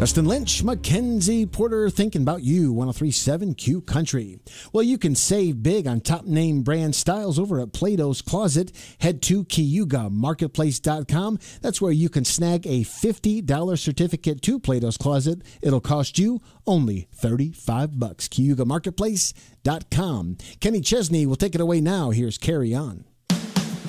Justin Lynch, Mackenzie Porter, thinking about you, 103.7 Q Country. Well, you can save big on top name brand styles over at Plato's Closet. Head to CayugaMarketplace.com. That's where you can snag a $50 certificate to Plato's Closet. It'll cost you only $35. CayugaMarketplace.com. Kenny Chesney will take it away now. Here's Carry On.